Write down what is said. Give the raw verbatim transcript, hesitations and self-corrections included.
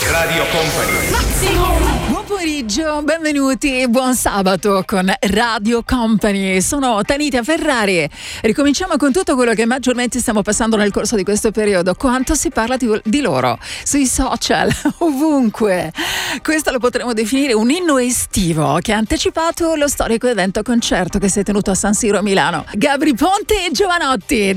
Radio Company. Buon pomeriggio, benvenuti e buon sabato con Radio Company. Sono Tanita Ferrari. Ricominciamo con tutto quello che maggiormente stiamo passando nel corso di questo periodo. Quanto si parla di, di loro sui social, ovunque. Questo lo potremmo definire un inno estivo che ha anticipato lo storico evento concerto che si è tenuto a San Siro a Milano. Gabry Ponte e Giovanotti.